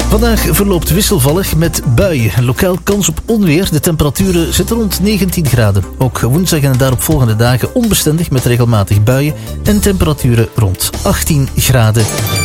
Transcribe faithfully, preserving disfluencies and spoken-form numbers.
Vandaag verloopt wisselvallig met buien. Lokaal kans op onweer. De temperaturen zitten rond negentien graden. Ook woensdag en de daaropvolgende dagen onbestendig met regelmatig buien en temperaturen rond achttien graden.